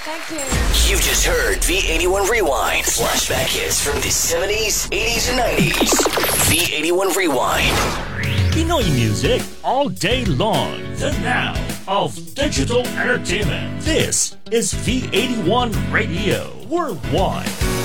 Thank you. You just heard V81 Rewind. Flashback hits from the 70s, 80s, and 90s. V81 Rewind. Pinoy music all day long. The now of digital entertainment. This is V81 Radio Worldwide.